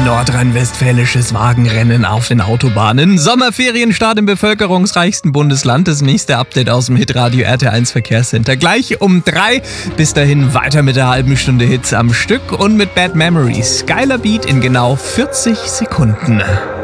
nordrhein-westfälisches Wagenrennen auf den Autobahnen. Sommerferienstart im bevölkerungsreichsten Bundesland. Das nächste Update aus dem Hitradio RT1 Verkehrscenter. Gleich um 3. Bis dahin weiter mit der halben Stunde Hits am Stück und mit Bad Memories. Geiler Beat in genau 40 Sekunden.